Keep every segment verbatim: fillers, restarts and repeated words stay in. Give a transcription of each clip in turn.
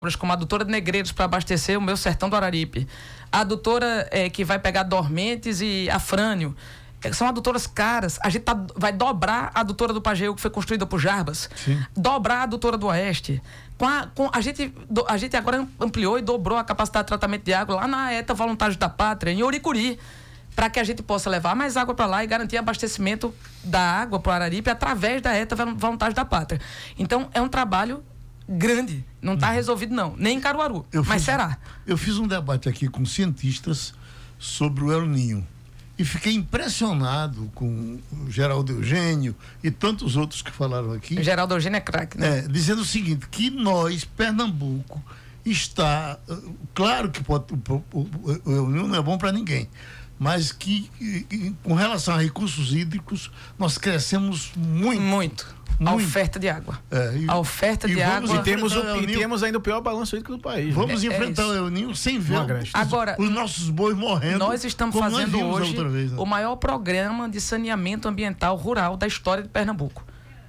como a adutora de Negreiros para abastecer o meu sertão do Araripe, a adutora é, que vai pegar Dormentes e Afrânio, é, são adutoras caras. A gente tá, vai dobrar a adutora do Pajeú, que foi construída por Jarbas, Sim. dobrar a adutora do Oeste. Com a, com, a, gente, do, a gente agora ampliou e dobrou a capacidade de tratamento de água lá na ETA Voluntários da Pátria, em Oricuri, para que a gente possa levar mais água para lá e garantir abastecimento da água para o Araripe através da ETA Voluntários da Pátria. Então, é um trabalho grande, não está resolvido não, nem em Caruaru, eu mas fiz, será? Eu fiz um debate aqui com cientistas sobre o El Ninho e fiquei impressionado com o Geraldo Eugênio e tantos outros que falaram aqui. O Geraldo Eugênio é craque, né? É, dizendo o seguinte, que nós, Pernambuco, está, claro que pode, o, o, o El Ninho não é bom para ninguém, mas que, que com relação a recursos hídricos nós crescemos muito. Muito. A oferta de água. É, e, a oferta de água. E temos, o, e temos ainda o pior balanço hídrico do país. Vamos né? enfrentar é o El Ninho sem ver Agora, os nossos bois morrendo. Nós estamos fazendo nós hoje vez, né? o maior programa de saneamento ambiental rural da história de Pernambuco.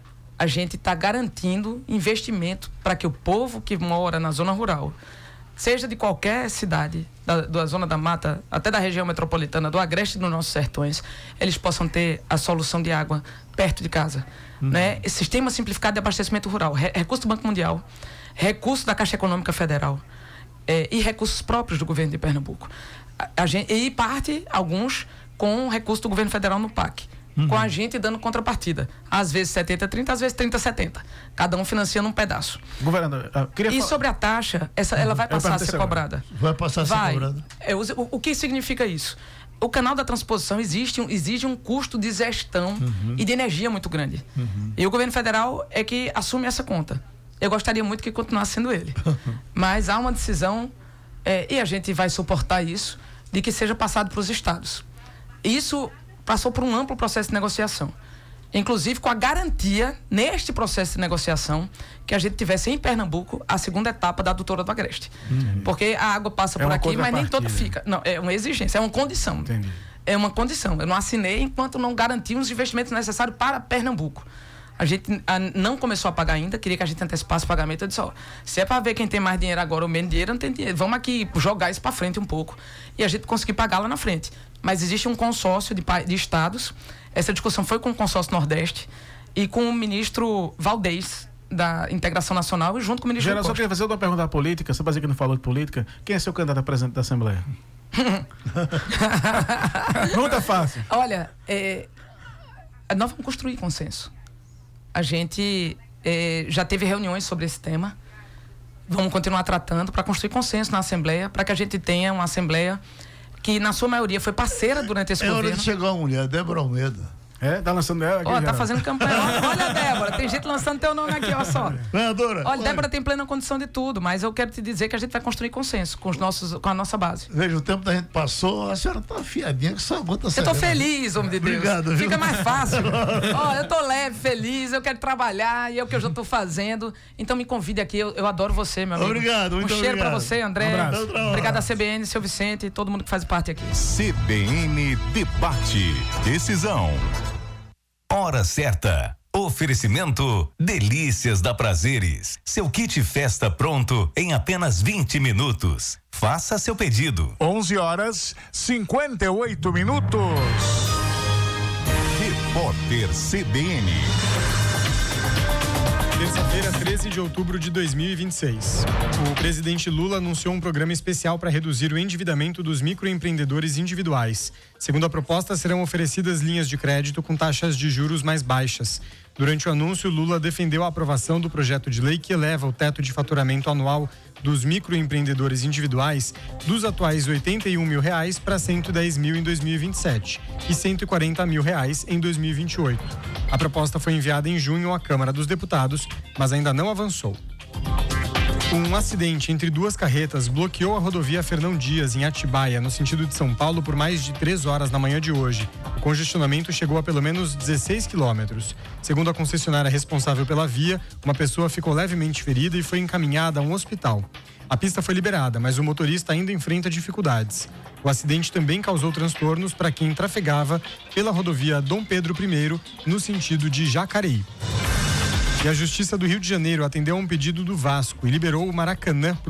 A gente está garantindo investimento para que o povo que mora na zona rural, seja de qualquer cidade, da, da zona da mata, até da região metropolitana, do agreste dos nossos sertões, eles possam ter a solução de água perto de casa. Hum. Né? Esse sistema simplificado de abastecimento rural, re, recurso do Banco Mundial, recurso da Caixa Econômica Federal é, e recursos próprios do governo de Pernambuco. A, a gente, e parte, alguns, com recurso do governo federal no P A C. Uhum. Com a gente dando contrapartida. Às vezes setenta a trinta, às vezes trinta a setenta. Cada um financiando um pedaço. Governador, eu queria E falar... sobre a taxa, essa, ela vai passar a ser cobrada. Vai passar a ser vai. cobrada. É, o, o que significa isso? O canal da transposição existe um, exige um custo de gestão uhum. e de energia muito grande. Uhum. E o governo federal é que assume essa conta. Eu gostaria muito que continuasse sendo ele. Mas há uma decisão, é, e a gente vai suportar isso, de que seja passado para os estados. Isso passou por um amplo processo de negociação. Inclusive com a garantia, neste processo de negociação, que a gente tivesse em Pernambuco a segunda etapa da adutora do Agreste. Uhum. Porque a água passa é por aqui, mas nem todo fica. Não, é uma exigência, é uma condição. Entendi. É uma condição. Eu não assinei enquanto não garantimos os investimentos necessários para Pernambuco. A gente a, não começou a pagar ainda, queria que a gente antecipasse o pagamento. Eu disse, ó, se é para ver quem tem mais dinheiro agora ou menos dinheiro, não tem dinheiro. Vamos aqui jogar isso para frente um pouco. E a gente conseguir pagar lá na frente. Mas existe um consórcio de, de estados. Essa discussão foi com o consórcio Nordeste e com o ministro Valdez, da Integração Nacional, e junto com o ministro Geraldo, só queria fazer uma pergunta política, só para dizer que não falou de política. Quem é seu candidato a presidente da Assembleia? Pergunta fácil. Olha, é, nós vamos construir consenso. A gente é, já teve reuniões sobre esse tema. Vamos continuar tratando para construir consenso na Assembleia, para que a gente tenha uma Assembleia que, na sua maioria, foi parceira durante esse é governo. É hora de chegar uma mulher, Débora Almeida. É? Tá lançando ela aqui? Ó, tá fazendo campanha. Olha, Débora, tem gente lançando teu nome aqui, ó só. Vereadora. Olha, Débora tem plena condição de tudo, mas eu quero te dizer que a gente vai construir consenso com, os nossos, com a nossa base. Veja, o tempo da gente passou, a senhora tá afiadinha que só aguenta Eu tô feliz, homem de Deus. Obrigado, Fica mais fácil. Ó, eu tô leve, feliz, eu quero trabalhar e é o que eu já tô fazendo. Então me convide aqui, eu, eu adoro você, meu amigo. Obrigado, muito Um cheiro obrigado. pra você, André. Um abraço. Obrigado à C B N, seu Vicente e todo mundo que faz parte aqui. C B N Debate. Decisão. Hora certa. Oferecimento Delícias da Prazeres. Seu kit festa pronto em apenas vinte minutos. Faça seu pedido. onze horas cinquenta e oito minutos. Repórter C B N. Terça-feira, treze de outubro de dois mil e vinte e seis. O presidente Lula anunciou um programa especial para reduzir o endividamento dos microempreendedores individuais. Segundo a proposta, serão oferecidas linhas de crédito com taxas de juros mais baixas. Durante o anúncio, Lula defendeu a aprovação do projeto de lei que eleva o teto de faturamento anual dos microempreendedores individuais dos atuais oitenta e um mil reais para cento e dez mil em dois mil e vinte e sete e cento e quarenta mil reais em dois mil e vinte e oito. A proposta foi enviada em junho à Câmara dos Deputados, mas ainda não avançou. Um acidente entre duas carretas bloqueou a rodovia Fernão Dias, em Atibaia, no sentido de São Paulo, por mais de três horas na manhã de hoje. O congestionamento chegou a pelo menos dezesseis quilômetros. Segundo a concessionária responsável pela via, uma pessoa ficou levemente ferida e foi encaminhada a um hospital. A pista foi liberada, mas o motorista ainda enfrenta dificuldades. O acidente também causou transtornos para quem trafegava pela rodovia Dom Pedro I, no sentido de Jacareí. E a Justiça do Rio de Janeiro atendeu a um pedido do Vasco e liberou o Maracanã